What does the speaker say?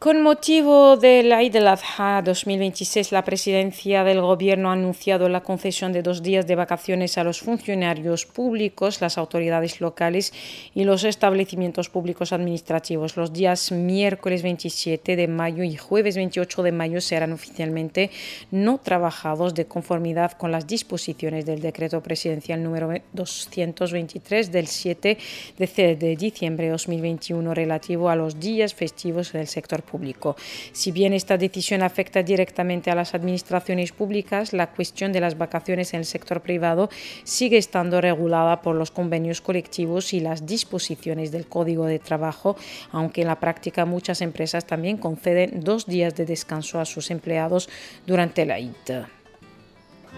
Con motivo del Eid al-Adha 2026, la Presidencia del Gobierno ha anunciado la concesión de 2 días de vacaciones a los funcionarios públicos, las autoridades locales y los establecimientos públicos administrativos. Los días miércoles 27 de mayo y jueves 28 de mayo serán oficialmente no trabajados de conformidad con las disposiciones del Decreto Presidencial número 223 del 7 de diciembre de 2021 relativo a los días festivos del sector público. Si bien esta decisión afecta directamente a las administraciones públicas, la cuestión de las vacaciones en el sector privado sigue estando regulada por los convenios colectivos y las disposiciones del Código de Trabajo, aunque en la práctica muchas empresas también conceden 2 días de descanso a sus empleados durante el Eid.